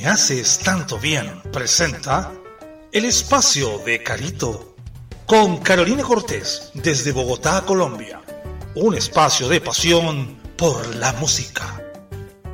Me haces tanto bien presenta el espacio de Carito con Carolina Cortés desde Bogotá, Colombia. Un espacio de pasión por la música.